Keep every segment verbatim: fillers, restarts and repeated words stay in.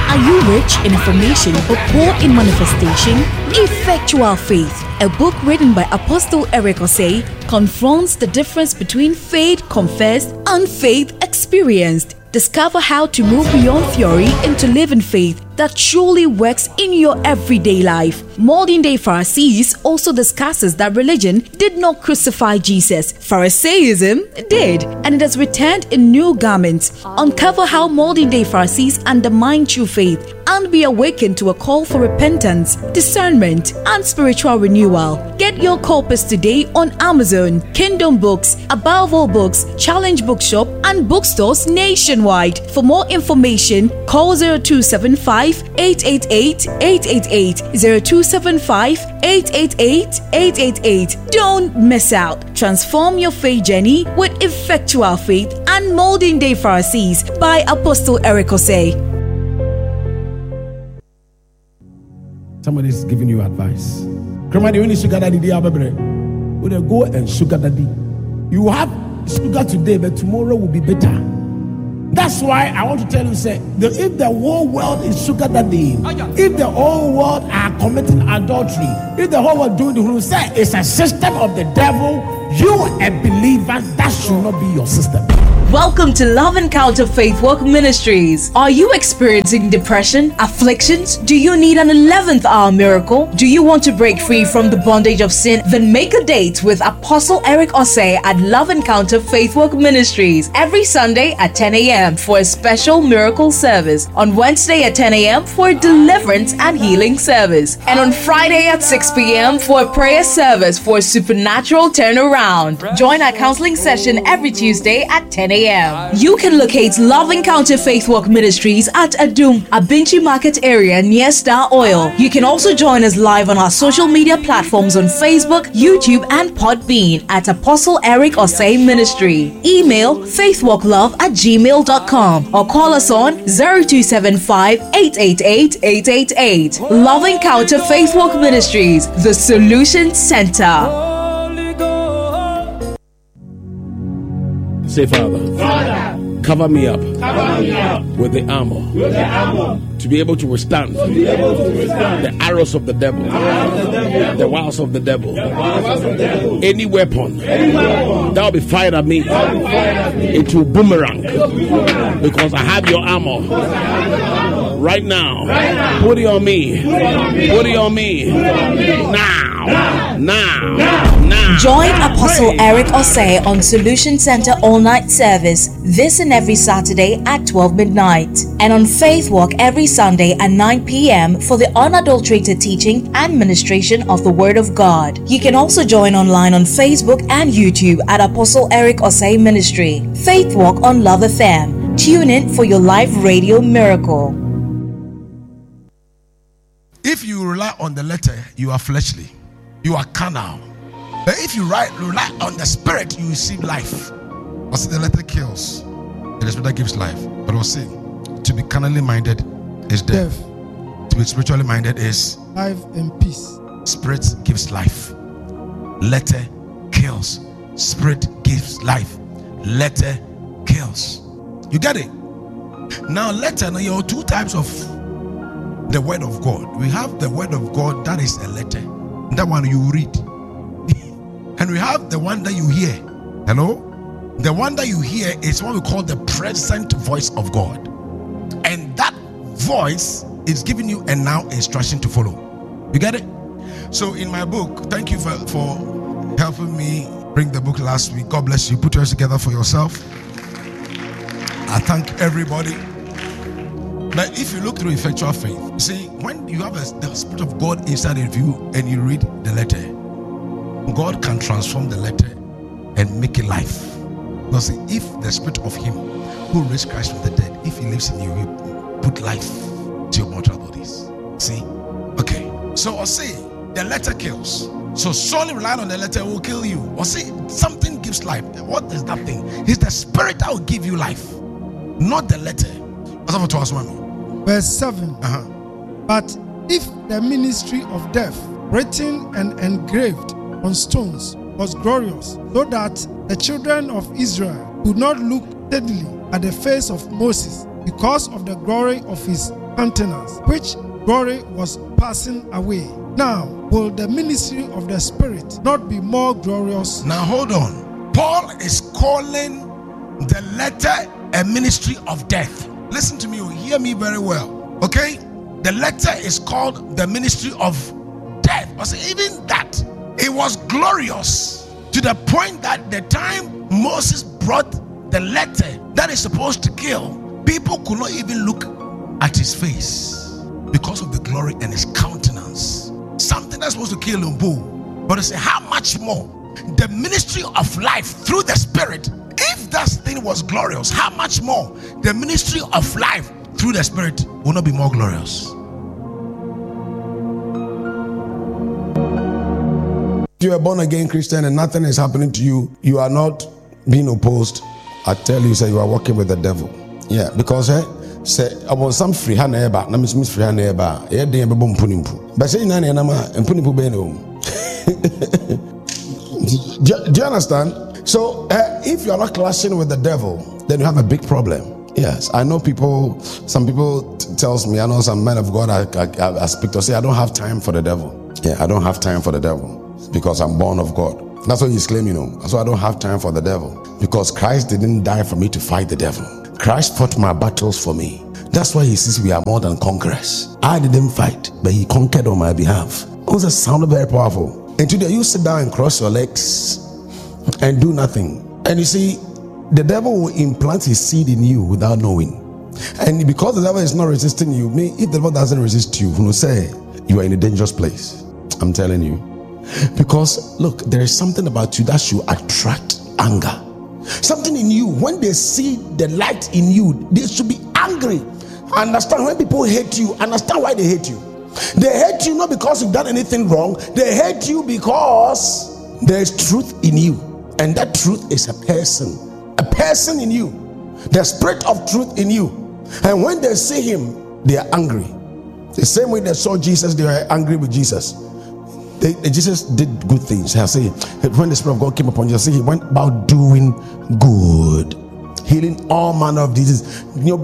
Are you rich in information but poor in manifestation? Effectual Faith, a book written by Apostle Eric Osei, confronts the difference between faith confessed and faith experienced. Discover how to move beyond theory into living faith that truly works in your everyday life. Modern Day Pharisees also discusses that religion did not crucify Jesus. Pharisaism did, and it has returned in new garments. Uncover how modern day Pharisees undermine true faith and be awakened to a call for repentance, discernment, and spiritual renewal. Get your copies today on Amazon, Kingdom Books, Above All Books, Challenge Bookshop, and bookstores nationwide. For more information, call zero two seven five, eight eight eight, eight eight eight, zero two seven five, eight eight eight, eight eight eight. Don't miss out. Transform your faith journey with Effectual Faith and Modern Day Pharisees by Apostle Eric Osei. Somebody is giving you advice. Remember, you need sugar daddy. Would go and sugar daddy? You have sugar today, but tomorrow will be better. That's why I want to tell you, say, the, if the whole world is sugar daddy, if the whole world are committing adultery, if the whole world doing the whole, say it's a system of the devil, you a believer, that should not be your system. Welcome to Love Encounter Faith Walk Ministries. Are you experiencing depression, afflictions? Do you need an eleventh hour miracle? Do you want to break free from the bondage of sin? Then make a date with Apostle Eric Osei at Love Encounter Faith Walk Ministries every Sunday at ten a.m. for a special miracle service, on Wednesday at ten a.m. for a deliverance and healing service, and on Friday at six p.m. for a prayer service for a supernatural turnaround. Join our counseling session every Tuesday at ten a.m. You can locate Love Encounter Faith Walk Ministries at Adum, Abinchi Market area near Star Oil. You can also join us live on our social media platforms on Facebook, YouTube, and Podbean at Apostle Eric Osei Ministry. Email faithwalklove at gmail dot com or call us on zero two seven five, eight eight eight, eight eight eight. Love Encounter Faith Walk Ministries, the Solution Center. Say, Father, Father, cover me up, cover me up with the armor, with the armor to be able to withstand, to be able to withstand the arrows of the devil, the arrows of the devil, the wiles of the devil, the wiles of the devil. Any weapon, Any weapon that will be fired at me, that will be fired at me, it will boomerang, it will boomerang, because I have your armor. because I have your armor. Right now, Right now. Put it on me, Put it on me, put it on me, Put it on me. now, Now. now, Now. now. Join Apostle Eric Osei on Solution Center All Night Service this and every Saturday at twelve midnight, and on Faith Walk every Sunday at nine p.m. for the unadulterated teaching and ministration of the Word of God. You can also join online on Facebook and YouTube at Apostle Eric Osei Ministry. Faith Walk on Love F M. Tune in for your live radio miracle. If you rely on the letter, you are fleshly, you are carnal. But if you rely on the spirit, you receive life. I see the letter kills, the spirit that gives life. But I see, to be carnally minded is death. death. To be spiritually minded is life and peace. Spirit gives life. Letter kills. Spirit gives life. Letter kills. You get it? Now, letter, now, you have two types of the word of God. We have the word of God that is a letter. That one you read. And we have the one that you hear. Hello? The one that you hear is what we call the present voice of God. And that voice is giving you a now instruction to follow. You get it? So in my book, thank you for, for helping me bring the book last week. God bless you. Put yours together for yourself. I thank everybody. But if you look through Effectual Faith, you see, when you have a, the Spirit of God inside of you and you read the letter, God can transform the letter and make it life. Because see, if the Spirit of Him who raised Christ from the dead, if He lives in you, He put life to your mortal bodies. See? Okay. So I say the letter kills. So solely relying on the letter will kill you. Or say something gives life. What is that thing? It's the Spirit that will give you life, not the letter. Verse seven. Uh-huh. But if the ministry of death, written and engraved on stones, was glorious, so that the children of Israel could not look steadily at the face of Moses because of the glory of his countenance, which glory was passing away. Now, will the ministry of the Spirit not be more glorious? Now hold on. Paul is calling the letter a ministry of death. Listen to me, you hear me very well. Okay? The letter is called the ministry of death. But even that, it was glorious to the point that the time Moses brought the letter that is supposed to kill, people could not even look at his face because of the glory and his countenance. Something that's supposed to kill him, boo. But I say, how much more? The ministry of life through the Spirit, if that thing was glorious, how much more the ministry of life through the Spirit will not be more glorious? If you're a born again Christian and nothing is happening to you, you are not being opposed. I tell you, say you are working with the devil. Yeah, because eh, say I want some free hand eba, na miss free hand eba. Yeah, dey be bom punimpu. But say na na na ma punimpu be no. Do you understand? So uh, if you are not clashing with the devil, then you have a big problem. Yes, I know people, some people t- tells me, I know some men of God I, I, I speak to say, I don't have time for the devil. Yeah, I don't have time for the devil because I'm born of God. That's what he's claiming, you know. So I don't have time for the devil because Christ didn't die for me to fight the devil. Christ fought my battles for me. That's why he says we are more than conquerors. I didn't fight, but he conquered on my behalf. Oh, that sounded very powerful. And today you sit down and cross your legs and do nothing. And you see, the devil will implant his seed in you without knowing. And because the devil is not resisting you, me, if the devil doesn't resist you, you will say you are in a dangerous place. I'm telling you. Because look, there is something about you that should attract anger. Something in you, when they see the light in you, they should be angry. Understand, when people hate you, understand why they hate you. They hate you not because you've done anything wrong. They hate you because there is truth in you. And that truth is a person. A person in you. The spirit of truth in you. And when they see him, they are angry. The same way they saw Jesus, they were angry with Jesus. They, they, Jesus did good things. I say, when the Spirit of God came upon Jesus, he went about doing good, healing all manner of diseases.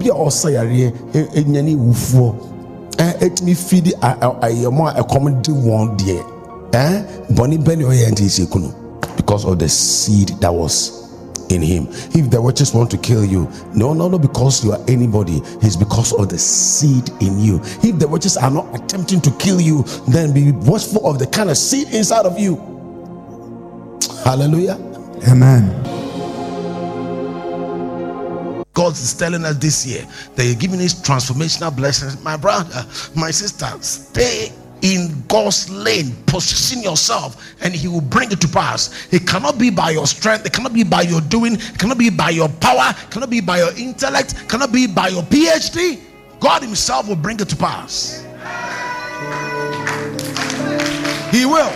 It me feed a more a common one dear. Eh? Bonnie Benny because of the seed that was in him. If the witches want to kill you, no, no, no, because you are anybody, it's because of the seed in you. If the witches are not attempting to kill you, then be watchful of the kind of seed inside of you. Hallelujah. Amen. God is telling us this year that you're giving us transformational blessings. My brother, my sister, stay in God's lane, position yourself, and he will bring it to pass. It cannot be by your strength, it cannot be by your doing, it cannot be by your power, it cannot be by your intellect, it cannot be by your P H D. God himself will bring it to pass. He will.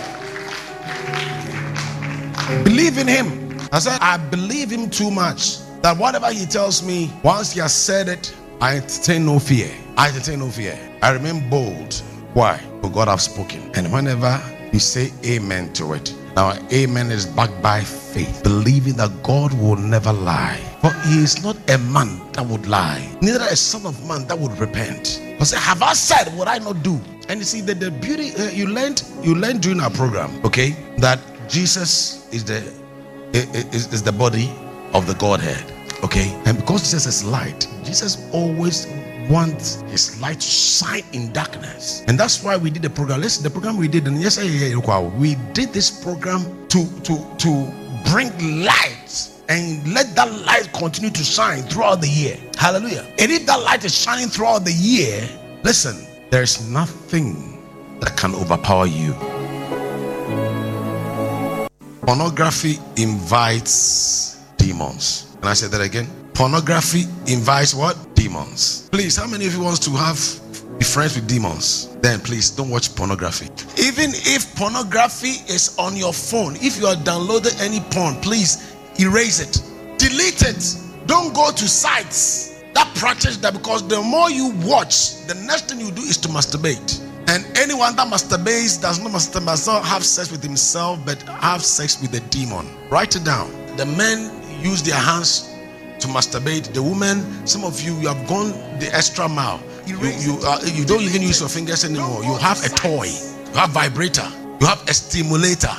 Believe in him. I said, I believe him too much that whatever he tells me, once he has said it, I entertain no fear. I entertain no fear. I remain bold. Why? Because God has spoken. And whenever you say amen to it, now amen is backed by faith, believing that God will never lie. For he is not a man that would lie, neither a son of man that would repent. But say, have I said what I not do? And you see that the beauty uh, you learned, you learned during our program, okay, that Jesus is the is, is the body of the Godhead, okay, and because Jesus is light, Jesus always wants his light to shine in darkness, and that's why we did the program. Listen, the program we did, and yes, we did this program to to to bring light and let that light continue to shine throughout the year. Hallelujah. And if that light is shining throughout the year, listen, there's nothing that can overpower you. Pornography invites demons. Can I say that again? Pornography invites what? Demons. Please, how many of you wants to have be friends with demons? Then please don't watch pornography. Even if pornography is on your phone, if you are downloading any porn, please erase it, delete it. Don't go to sites that practice that, because the more you watch, the next thing you do is to masturbate. And anyone that masturbates does not masturbate, does not have sex with himself, but have sex with the demon. Write it down. The men use their hands to masturbate. The women, some of you, you have gone the extra mile. You you, uh, you don't even use your fingers anymore. You have a toy, you have vibrator, you have a stimulator.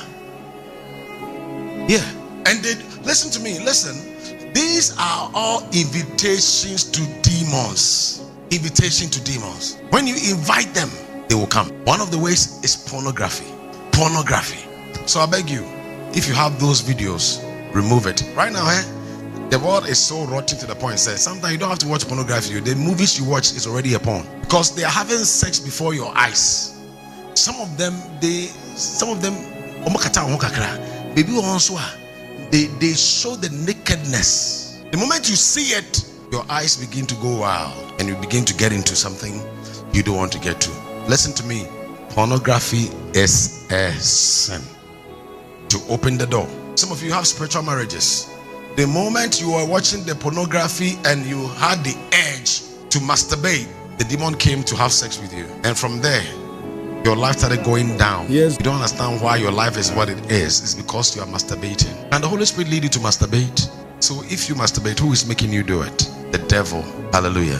Yeah, and they, listen to me, listen. These are all invitations to demons. Invitation to demons. When you invite them, they will come. One of the ways is pornography. Pornography. So I beg you, if you have those videos, remove it. Right now, eh? The world is so rotten to the point. Says sometimes you don't have to watch pornography. The movies you watch is already a porn because they are having sex before your eyes. Some of them, they, some of them, baby also, they they show the nakedness. The moment you see it, your eyes begin to go wild, and you begin to get into something you don't want to get to. Listen to me. Pornography is a sin. To open the door. Some of you have spiritual marriages. The moment you are watching the pornography and you had the urge to masturbate, the demon came to have sex with you. And from there, your life started going down. Yes. You don't understand why your life is what it is. It's because you are masturbating. And the Holy Spirit lead you to masturbate. So if you masturbate, who is making you do it? The devil. Hallelujah.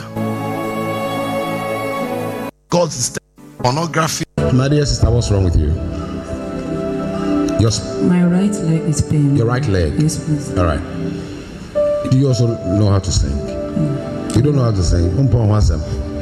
God's pornography. My dear sister, what's wrong with you? Your My right leg is pain. Your right leg? Yes, please. All right. Do you also know how to sing? Mm. You don't know how to sing?